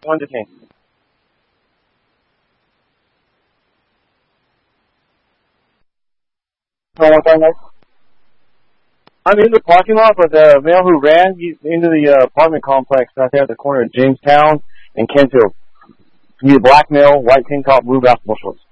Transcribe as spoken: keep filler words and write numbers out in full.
one to ten. One more time, guys. I'm in the parking lot, but the male who ran into the uh, apartment complex out there at the corner of Jamestown and Kentfield. He's a black male, white tank top, blue basketball shorts.